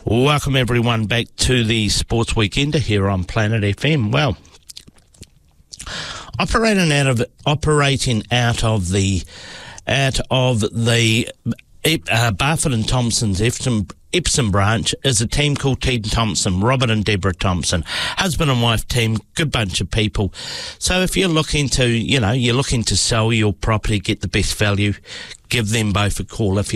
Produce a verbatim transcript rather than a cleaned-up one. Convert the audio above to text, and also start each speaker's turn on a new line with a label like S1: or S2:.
S1: Welcome everyone back to the Sports Weekender here on Planet F M. Well, operating out of operating out of the out of the uh, Barfoot and Thompson's Epsom, Epsom branch is a team called Team Thompson, Robert and Deborah Thompson, husband and wife team, good bunch of people. So if you're looking to, you know, you're looking to sell your property, get the best value, give them both a call. If